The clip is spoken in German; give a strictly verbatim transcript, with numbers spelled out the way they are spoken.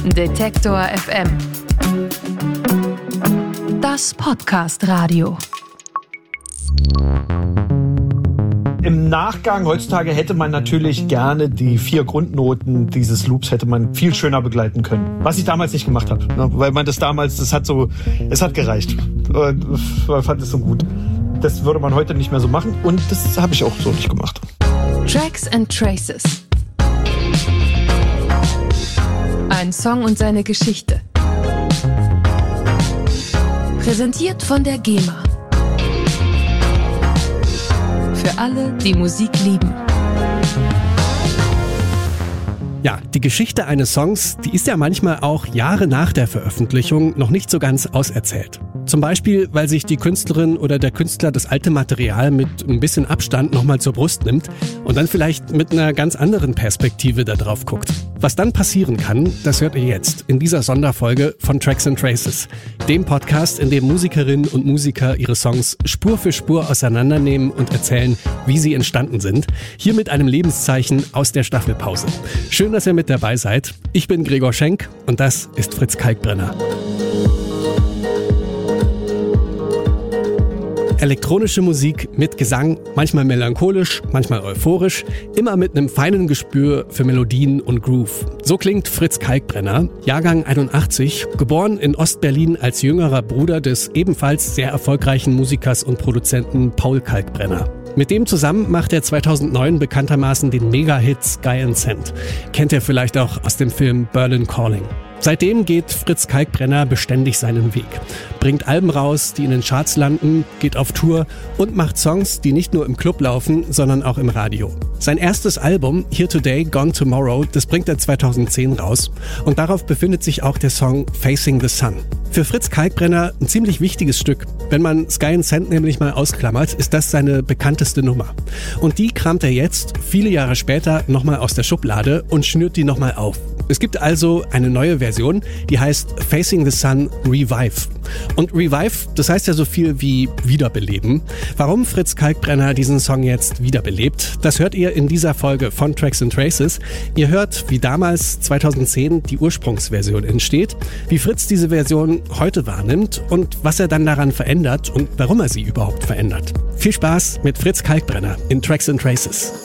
Detektor F M. Das Podcast-Radio. Im Nachgang heutzutage hätte man natürlich gerne die vier Grundnoten dieses Loops hätte man viel schöner begleiten können. Was ich damals nicht gemacht habe, ne? Weil man das damals, das hat so, es hat gereicht. Ich fand es so gut. Das würde man heute nicht mehr so machen und das habe ich auch so nicht gemacht. Tracks and Traces. Ein Song und seine Geschichte. Präsentiert von der GEMA. Für alle, die Musik lieben. Ja, die Geschichte eines Songs, die ist ja manchmal auch Jahre nach der Veröffentlichung noch nicht so ganz auserzählt. Zum Beispiel, weil sich die Künstlerin oder der Künstler das alte Material mit ein bisschen Abstand nochmal zur Brust nimmt und dann vielleicht mit einer ganz anderen Perspektive da drauf guckt. Was dann passieren kann, das hört ihr jetzt in dieser Sonderfolge von Tracks and Traces, dem Podcast, in dem Musikerinnen und Musiker ihre Songs Spur für Spur auseinandernehmen und erzählen, wie sie entstanden sind. Hier mit einem Lebenszeichen aus der Staffelpause. Schön, dass ihr mit dabei seid. Ich bin Gregor Schenk und das ist Fritz Kalkbrenner. Elektronische Musik mit Gesang, manchmal melancholisch, manchmal euphorisch, immer mit einem feinen Gespür für Melodien und Groove. So klingt Fritz Kalkbrenner, Jahrgang einundachtzig, geboren in Ostberlin als jüngerer Bruder des ebenfalls sehr erfolgreichen Musikers und Produzenten Paul Kalkbrenner. Mit dem zusammen macht er zweitausendneun bekanntermaßen den Mega-Hit Sky and Sand. Kennt ihr vielleicht auch aus dem Film Berlin Calling. Seitdem geht Fritz Kalkbrenner beständig seinen Weg, bringt Alben raus, die in den Charts landen, geht auf Tour und macht Songs, die nicht nur im Club laufen, sondern auch im Radio. Sein erstes Album, Here Today, Gone Tomorrow, das bringt er zweitausendzehn raus und darauf befindet sich auch der Song Facing the Sun. Für Fritz Kalkbrenner ein ziemlich wichtiges Stück. Wenn man Sky and Sand nämlich mal ausklammert, ist das seine bekannteste Nummer. Und die kramt er jetzt, viele Jahre später, nochmal aus der Schublade und schnürt die nochmal auf. Es gibt also eine neue Version, die heißt Facing the Sun Revive. Und Revive, das heißt ja so viel wie wiederbeleben. Warum Fritz Kalkbrenner diesen Song jetzt wiederbelebt, das hört ihr in dieser Folge von Tracks and Traces. Ihr hört, wie damals zweitausendzehn die Ursprungsversion entsteht, wie Fritz diese Version heute wahrnimmt und was er dann daran verändert und warum er sie überhaupt verändert. Viel Spaß mit Fritz Kalkbrenner in Tracks and Traces.